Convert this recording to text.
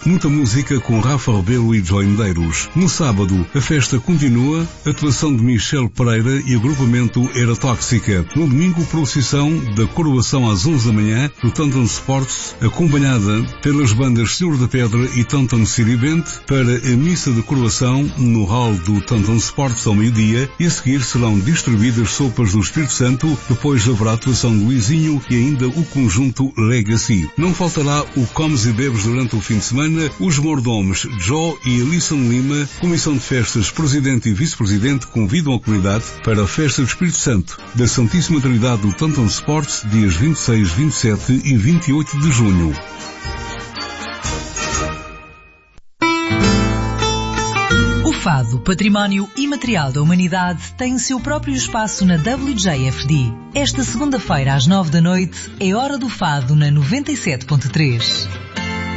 muita música com Rafa Rebelo e Joy Medeiros. No sábado, a festa continua, atuação de Michel Pereira e agrupamento Era Tóxica. No domingo, procissão da coroação às 11 da manhã do Tantan Sports, acompanhada pelas bandas Senhor da Pedra e Tantan City Band, para a missa de coroação no hall do Tantan Sports ao meio-dia, e a seguir serão distribuídas sopas do Espírito Santo. Depois haverá a atuação de Luizinho e ainda o conjunto Legacy. Não faltará o Comes e Bebes durante o fim de semana. Os mordomos Joe e Alisson Lima, Comissão de Festas, Presidente e Vice-Presidente, convidam a comunidade para a Festa do Espírito Santo da Santíssima Trindade do Tantan Sports, dias 26, 27 e 28 de junho. O Fado, Património Imaterial da Humanidade, tem o seu próprio espaço na WJFD. Esta segunda-feira às 9 da noite é Hora do Fado na 97.3.